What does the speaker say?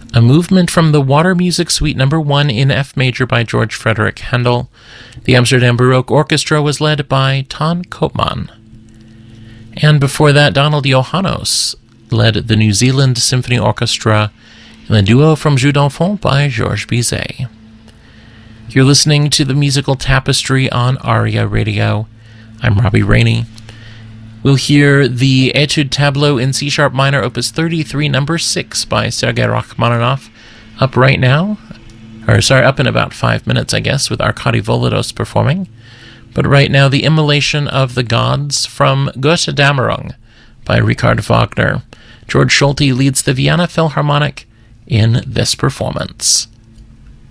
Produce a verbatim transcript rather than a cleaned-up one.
a movement from the Water Music Suite number one in F major by George Frederick Handel. The Amsterdam Baroque Orchestra was led by Ton Koopman. And before that, Donald Johannes led the New Zealand Symphony Orchestra in the duo from Jeux d'Enfants by Georges Bizet. You're listening to the Musical Tapestry on Aria Radio. I'm Robbie Rainey. We'll hear the Etude Tableau in C-sharp minor, opus thirty-three, number six by Sergei Rachmaninoff, up right now, or sorry, up in about five minutes, I guess, with Arkady Volodos performing. But right now, the Immolation of the Gods from Götterdämmerung by Richard Wagner. George Schulte leads the Vienna Philharmonic in this performance.